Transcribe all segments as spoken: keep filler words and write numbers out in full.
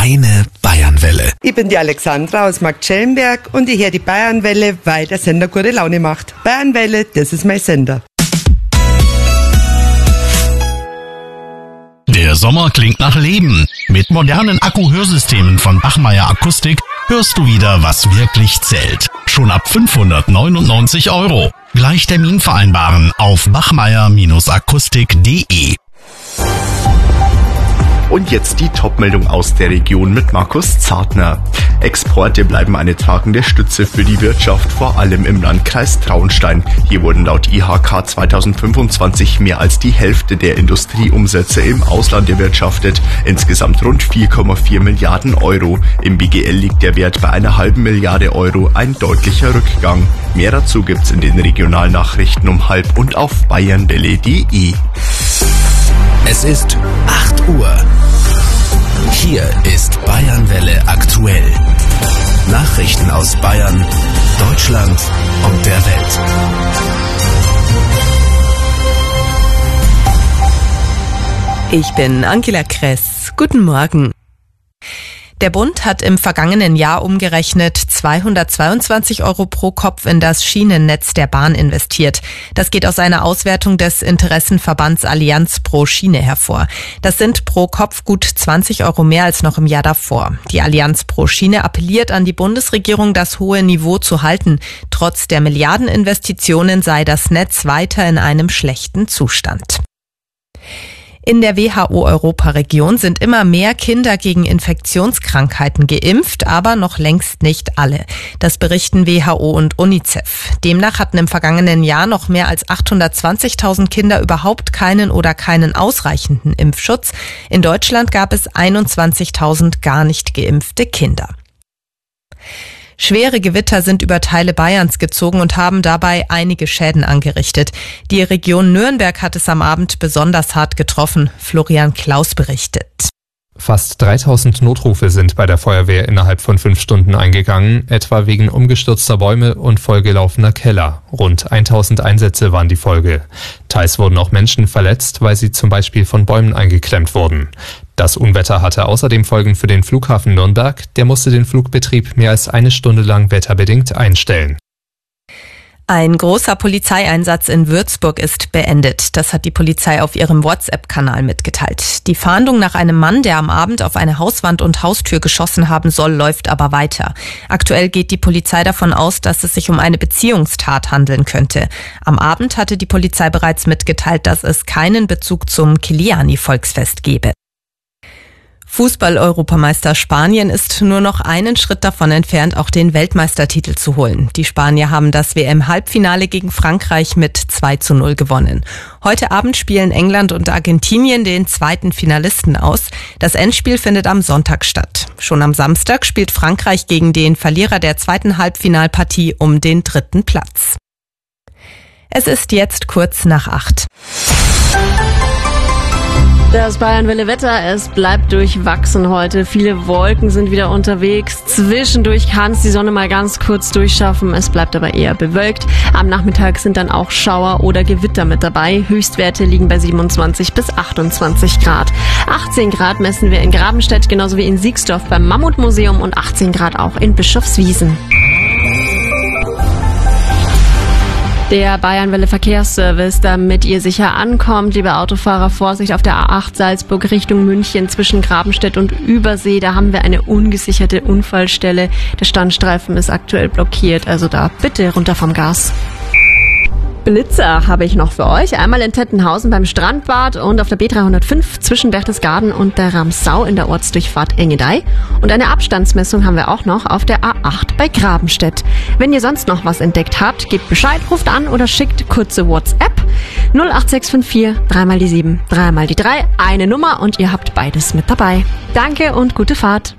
Deine Bayernwelle. Ich bin die Alexandra aus Marktschellenberg und ich höre die Bayernwelle, weil der Sender gute Laune macht. Bayernwelle, das ist mein Sender. Der Sommer klingt nach Leben. Mit modernen Akku-Hörsystemen von Bachmeier Akustik hörst du wieder, was wirklich zählt. Schon ab fünfhundertneunundneunzig Euro. Gleich Termin vereinbaren auf bachmeier Akustik punkt de. Und jetzt die Top-Meldung aus der Region mit Markus Zartner. Exporte bleiben eine tragende Stütze für die Wirtschaft, vor allem im Landkreis Traunstein. Hier wurden laut I H K zweitausendfünfundzwanzig mehr als die Hälfte der Industrieumsätze im Ausland erwirtschaftet. Insgesamt rund vier Komma vier Milliarden Euro. Im B G L liegt der Wert bei einer halben Milliarde Euro, ein deutlicher Rückgang. Mehr dazu gibt's in den Regionalnachrichten um halb und auf bayernwelle punkt de. Es ist acht Uhr. Hier ist Bayernwelle aktuell. Nachrichten aus Bayern, Deutschland und der Welt. Ich bin Angela Kress. Guten Morgen. Der Bund hat im vergangenen Jahr umgerechnet zweihundertzweiundzwanzig Euro pro Kopf in das Schienennetz der Bahn investiert. Das geht aus einer Auswertung des Interessenverbands Allianz pro Schiene hervor. Das sind pro Kopf gut zwanzig Euro mehr als noch im Jahr davor. Die Allianz pro Schiene appelliert an die Bundesregierung, das hohe Niveau zu halten. Trotz der Milliardeninvestitionen sei das Netz weiter in einem schlechten Zustand. In der W H O-Europaregion sind immer mehr Kinder gegen Infektionskrankheiten geimpft, aber noch längst nicht alle. Das berichten W H O und UNICEF. Demnach hatten im vergangenen Jahr noch mehr als achthundertzwanzigtausend Kinder überhaupt keinen oder keinen ausreichenden Impfschutz. In Deutschland gab es einundzwanzigtausend gar nicht geimpfte Kinder. Schwere Gewitter sind über Teile Bayerns gezogen und haben dabei einige Schäden angerichtet. Die Region Nürnberg hat es am Abend besonders hart getroffen. Florian Klaus berichtet. Fast dreitausend Notrufe sind bei der Feuerwehr innerhalb von fünf Stunden eingegangen, etwa wegen umgestürzter Bäume und vollgelaufener Keller. Rund tausend Einsätze waren die Folge. Teils wurden auch Menschen verletzt, weil sie zum Beispiel von Bäumen eingeklemmt wurden. Das Unwetter hatte außerdem Folgen für den Flughafen Nürnberg. Der musste den Flugbetrieb mehr als eine Stunde lang wetterbedingt einstellen. Ein großer Polizeieinsatz in Würzburg ist beendet. Das hat die Polizei auf ihrem WhatsApp-Kanal mitgeteilt. Die Fahndung nach einem Mann, der am Abend auf eine Hauswand und Haustür geschossen haben soll, läuft aber weiter. Aktuell geht die Polizei davon aus, dass es sich um eine Beziehungstat handeln könnte. Am Abend hatte die Polizei bereits mitgeteilt, dass es keinen Bezug zum Kiliani-Volksfest gebe. Fußball-Europameister Spanien ist nur noch einen Schritt davon entfernt, auch den Weltmeistertitel zu holen. Die Spanier haben das W M-Halbfinale gegen Frankreich mit zwei zu null gewonnen. Heute Abend spielen England und Argentinien den zweiten Finalisten aus. Das Endspiel findet am Sonntag statt. Schon am Samstag spielt Frankreich gegen den Verlierer der zweiten Halbfinalpartie um den dritten Platz. Es ist jetzt kurz nach acht. Das Bayernwelle Wetter, es bleibt durchwachsen heute. Viele Wolken sind wieder unterwegs. Zwischendurch kann es die Sonne mal ganz kurz durchschaffen. Es bleibt aber eher bewölkt. Am Nachmittag sind dann auch Schauer oder Gewitter mit dabei. Höchstwerte liegen bei siebenundzwanzig bis achtundzwanzig Grad. achtzehn Grad messen wir in Grabenstedt, genauso wie in Siegsdorf beim Mammutmuseum und achtzehn Grad auch in Bischofswiesen. Der Bayernwelle Verkehrsservice, damit ihr sicher ankommt. Liebe Autofahrer, Vorsicht auf der A acht Salzburg Richtung München zwischen Grabenstedt und Übersee. Da haben wir eine ungesicherte Unfallstelle. Der Standstreifen ist aktuell blockiert, also da bitte runter vom Gas. Blitzer habe ich noch für euch. Einmal in Tettenhausen beim Strandbad und auf der B dreihundertfünf zwischen Berchtesgaden und der Ramsau in der Ortsdurchfahrt Engedei. Und eine Abstandsmessung haben wir auch noch auf der A acht bei Grabenstedt. Wenn ihr sonst noch was entdeckt habt, gebt Bescheid, ruft an oder schickt kurze WhatsApp. null acht sechs fünf vier, dreimal die sieben, dreimal die drei, eine Nummer und ihr habt beides mit dabei. Danke und gute Fahrt.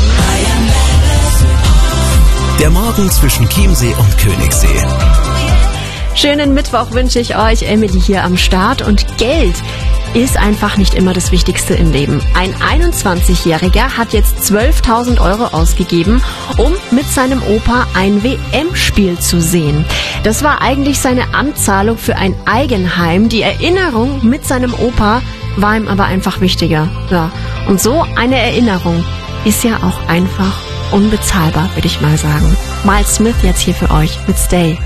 Der Morgen zwischen Chiemsee und Königssee. Schönen Mittwoch wünsche ich euch, Emily hier am Start. Und Geld ist einfach nicht immer das Wichtigste im Leben. Ein einundzwanzigjähriger hat jetzt zwölftausend Euro ausgegeben, um mit seinem Opa ein W M-Spiel zu sehen. Das war eigentlich seine Anzahlung für ein Eigenheim. Die Erinnerung mit seinem Opa war ihm aber einfach wichtiger. Ja. Und so eine Erinnerung ist ja auch einfach unbezahlbar, würde ich mal sagen. Miles Smith jetzt hier für euch mit Stay.